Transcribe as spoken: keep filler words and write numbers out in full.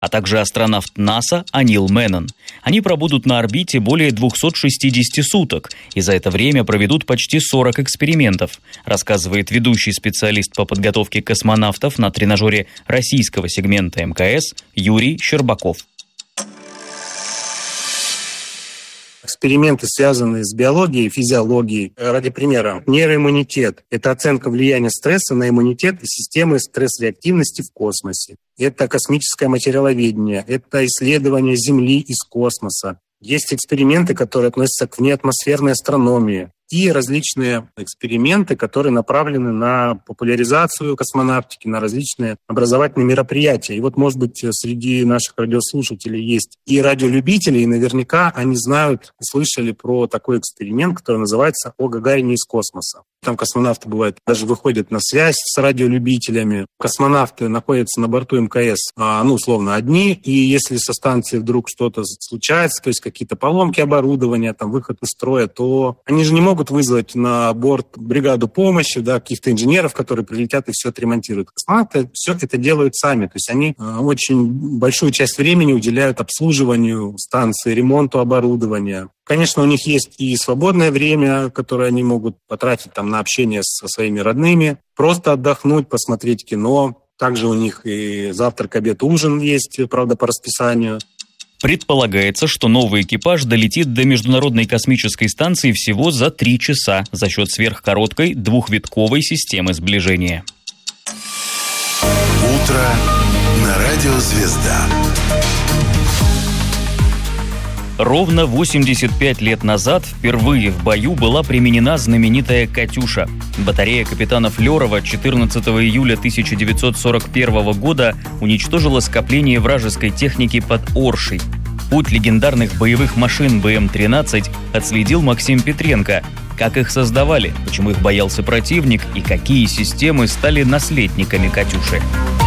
а также астронавт НАСА Анил Меннон. Они пробудут на орбите более двухсот шестидесяти суток и за это время проведут почти сорок экспериментов, рассказывает ведущий специалист по подготовке космонавтов на тренажере российского сегмента эм ка эс Юрий Щербаков. Эксперименты, связанные с биологией и физиологией. Ради примера, нейроиммунитет – это оценка влияния стресса на иммунитет и системы стресс-реактивности в космосе. Это космическое материаловедение, это исследование Земли из космоса. Есть эксперименты, которые относятся к внеатмосферной астрономии. И различные эксперименты, которые направлены на популяризацию космонавтики, на различные образовательные мероприятия. И вот, может быть, среди наших радиослушателей есть и радиолюбители, и наверняка они знают, слышали про такой эксперимент, который называется «О Гагарине из космоса». Там космонавты, бывает, даже выходят на связь с радиолюбителями. Космонавты находятся на борту эм ка эс, ну, условно, одни, и если со станции вдруг что-то случается, то есть какие-то поломки оборудования, там, выход из строя, то они же не могут вызвать на борт бригаду помощи, да, каких-то инженеров, которые прилетят и все отремонтируют. Космонавты все это делают сами, то есть они очень большую часть времени уделяют обслуживанию станции, ремонту оборудования. Конечно, у них есть и свободное время, которое они могут потратить там на общение со своими родными, просто отдохнуть, посмотреть кино. Также у них и завтрак, обед, ужин есть, правда, по расписанию. Предполагается, что новый экипаж долетит до Международной космической станции всего за три часа за счет сверхкороткой двухвитковой системы сближения. Утро на радио «Звезда». Ровно восемьдесят пять лет назад впервые в бою была применена знаменитая «Катюша». Батарея капитана Флёрова четырнадцатого июля тысяча девятьсот сорок первого года уничтожила скопление вражеской техники под Оршей. Путь легендарных боевых машин бэ эм тринадцать отследил Максим Петренко. Как их создавали, почему их боялся противник и какие системы стали наследниками «Катюши».